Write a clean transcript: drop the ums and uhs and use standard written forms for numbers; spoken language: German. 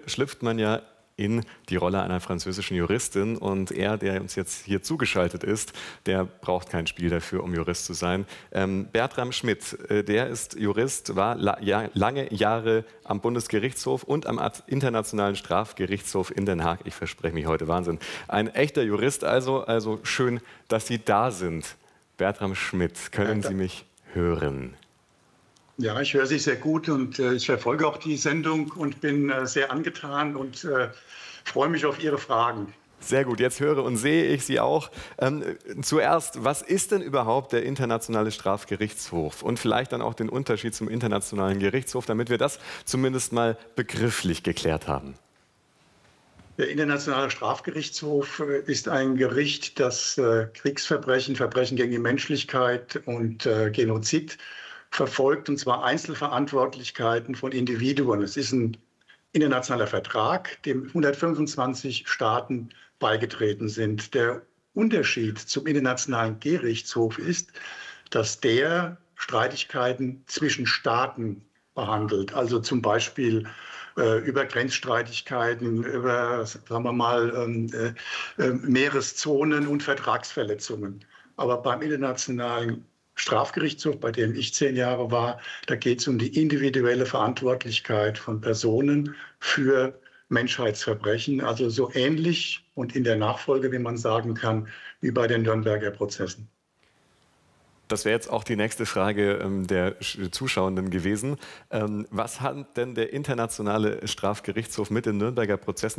schlüpft man ja in die Rolle einer französischen Juristin. Und er, der uns jetzt hier zugeschaltet ist, der braucht kein Spiel dafür, um Jurist zu sein. Bertram Schmitt, der ist Jurist, war lange Jahre am Bundesgerichtshof und am Internationalen Strafgerichtshof in Den Haag. Ich verspreche mich heute Wahnsinn. Ein echter Jurist also schön, dass Sie da sind. Bertram Schmitt, können Sie mich hören? Ja, ich höre Sie sehr gut und ich verfolge auch die Sendung und bin sehr angetan und freue mich auf Ihre Fragen. Sehr gut, jetzt höre und sehe ich Sie auch. Zuerst, was ist denn überhaupt der Internationale Strafgerichtshof? Und vielleicht dann auch den Unterschied zum Internationalen Gerichtshof, damit wir das zumindest mal begrifflich geklärt haben. Der Internationale Strafgerichtshof ist ein Gericht, das Kriegsverbrechen, Verbrechen gegen die Menschlichkeit und Genozid verfolgt, und zwar Einzelverantwortlichkeiten von Individuen. Es ist ein internationaler Vertrag, dem 125 Staaten beigetreten sind. Der Unterschied zum Internationalen Gerichtshof ist, dass der Streitigkeiten zwischen Staaten behandelt, also zum Beispiel über Grenzstreitigkeiten, über, sagen wir mal, Meereszonen und Vertragsverletzungen. Aber beim Internationalen Strafgerichtshof, bei dem ich 10 Jahre war, da geht es um die individuelle Verantwortlichkeit von Personen für Menschheitsverbrechen, also so ähnlich und in der Nachfolge, wie man sagen kann, wie bei den Nürnberger Prozessen. Das wäre jetzt auch die nächste Frage der Zuschauenden gewesen. Was hat denn der Internationale Strafgerichtshof mit den Nürnberger Prozessen